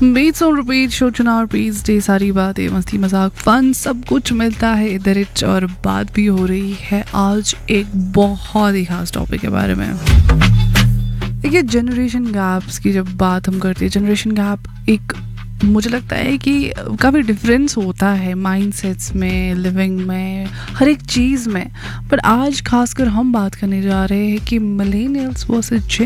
Beats on repeat show चुनाव piece day, सारी बातें मस्ती मजाक फन सब कुछ मिलता है इधर इच। और बात भी हो रही है आज एक बहुत ही खास टॉपिक के बारे में। देखिए, जनरेशन गैप्स की जब बात हम करते हैं, जनरेशन गैप एक मुझे लगता है कि काफ़ी डिफरेंस होता है माइंडसेट्स में, लिविंग में, हर एक चीज़ में। पर आज खासकर हम बात करने जा रहे हैं कि मिलेनियल्स वर्सेस